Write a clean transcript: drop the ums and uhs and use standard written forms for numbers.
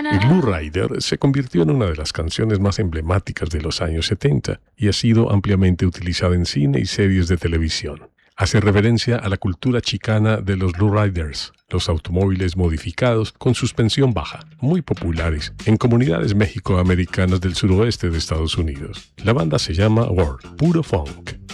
El Lou Rider se convirtió en una de las canciones más emblemáticas de los años 70 y ha sido ampliamente utilizada en cine y series de televisión. Hace referencia a la cultura chicana de los lowriders, los automóviles modificados con suspensión baja, muy populares en comunidades mexicoamericanas del suroeste de Estados Unidos. La banda se llama War, puro funk.